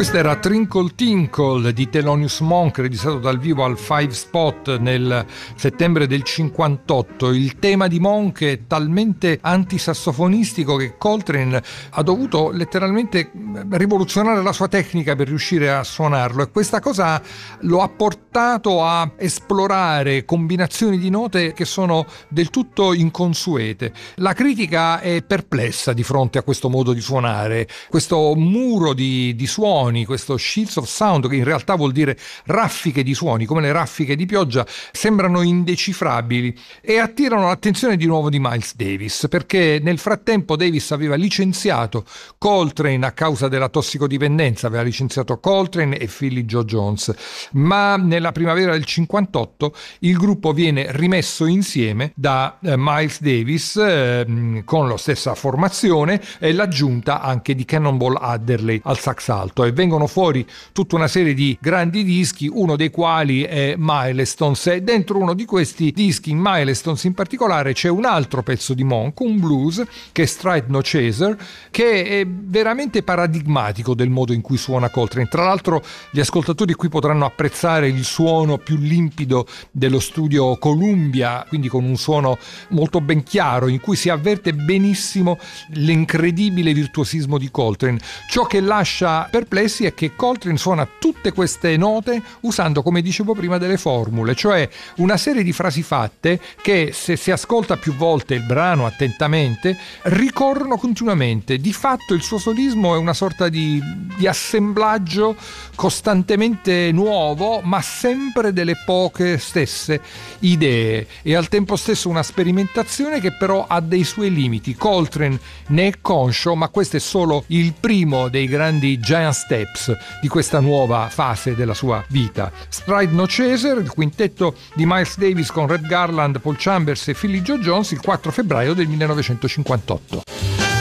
Questa era Trinkle Tinkle di Thelonious Monk, registrato dal vivo al Five Spot nel settembre del 58. Il tema di Monk è talmente antisassofonistico che Coltrane ha dovuto letteralmente rivoluzionare la sua tecnica per riuscire a suonarlo, e questa cosa lo ha portato a esplorare combinazioni di note che sono del tutto inconsuete. La critica è perplessa di fronte a questo modo di suonare, questo muro di suoni, questo sheets of sound, che in realtà vuol dire raffiche di suoni, come le raffiche di pioggia, sembrano indecifrabili e attirano l'attenzione di nuovo di Miles Davis, perché nel frattempo Davis aveva licenziato Coltrane a causa della tossicodipendenza, aveva licenziato Coltrane e Philly Joe Jones, ma nella primavera del 58 il gruppo viene rimesso insieme da Miles Davis con la stessa formazione e l'aggiunta anche di Cannonball Adderley al sax alto, e vengono fuori tutta una serie di grandi dischi, uno dei quali è Milestones, e dentro uno di questi dischi, in Milestones in particolare, c'è un altro pezzo di Monk, un blues, che è Stride No Chaser, che è veramente paradigmatico del modo in cui suona Coltrane. Tra l'altro gli ascoltatori qui potranno apprezzare il suono più limpido dello studio Columbia, quindi con un suono molto ben chiaro in cui si avverte benissimo l'incredibile virtuosismo di Coltrane. Ciò che lascia perplessi è che Coltrane suona tutte queste note usando, come dicevo prima, delle formule, cioè una serie di frasi fatte che, se si ascolta più volte il brano attentamente, ricorrono continuamente. Di fatto il suo solismo è una sorta di assemblaggio costantemente nuovo, ma sempre delle poche stesse idee, e al tempo stesso una sperimentazione che però ha dei suoi limiti. Coltrane ne è conscio, ma questo è solo il primo dei grandi giant steps di questa nuova fase della sua vita. Stride No Chaser, il quintetto di Miles Davis con Red Garland, Paul Chambers e Philly Joe Jones, il 4 febbraio del 1958.